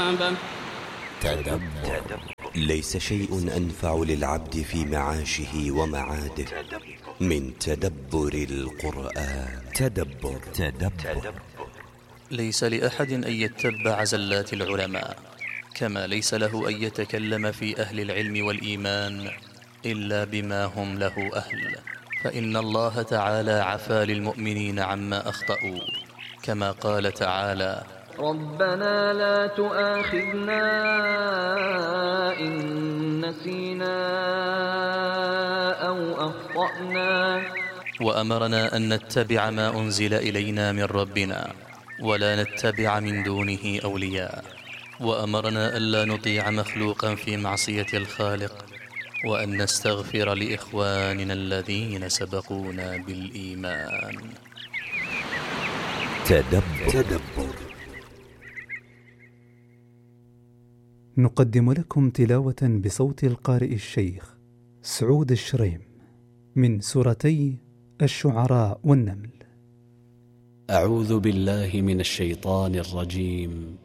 ثوابه. تدبر. ليس شيء أنفع للعبد في معاشه ومعاده من تدبر القرآن. تدبر. ليس لأحد أن يتبع زلات العلماء، كما ليس له أن يتكلم في أهل العلم والإيمان إلا بما هم له أهل، فإن الله تعالى عفا للمؤمنين عما أخطأوا، كما قال تعالى: ربنا لا تؤاخذنا إن نسينا أو أخطأنا. وأمرنا أن نتبع ما أنزل إلينا من ربنا ولا نتبع من دونه أولياء، وأمرنا ألا نطيع مخلوقا في معصية الخالق، وأن نستغفر لإخواننا الذين سبقونا بالإيمان. تدبر. نقدم لكم تلاوة بصوت القارئ الشيخ سعود الشريم من سورتي الشعراء والنمل. أعوذ بالله من الشيطان الرجيم.